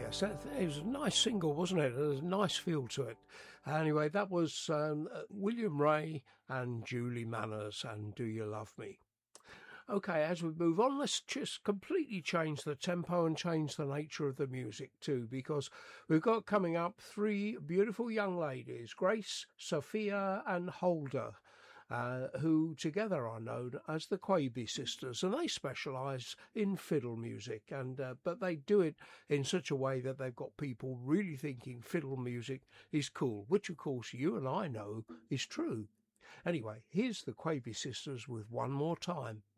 yes. It was a nice single, wasn't it? There was a nice feel to it. Anyway, that was William Ray and Julie Manners and Do You Love Me? Okay, as we move on, let's just completely change the tempo and change the nature of the music too, because we've got coming up three beautiful young ladies, Grace, Sophia and Holder, who together are known as the Quaby Sisters, and they specialise in fiddle music, and but they do it in such a way that they've got people really thinking fiddle music is cool, which of course you and I know is true. Anyway, here's the Quaby Sisters with One More Time.